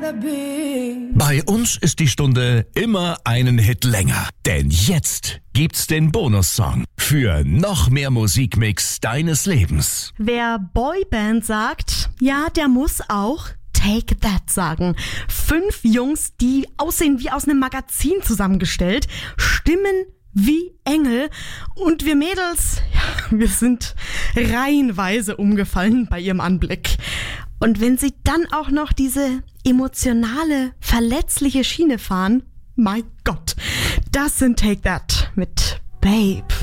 Bei uns ist die Stunde immer einen Hit länger. Denn jetzt gibt's den Bonussong für noch mehr Musikmix deines Lebens. Wer Boyband sagt, ja, der muss auch Take That sagen. 5 Jungs, die aussehen wie aus einem Magazin zusammengestellt, stimmen wie Engel. Und wir Mädels, ja, wir sind reihenweise umgefallen bei ihrem Anblick. Und wenn sie dann auch noch diese emotionale, verletzliche Schiene fahren, mein Gott, das sind Take That mit Babe.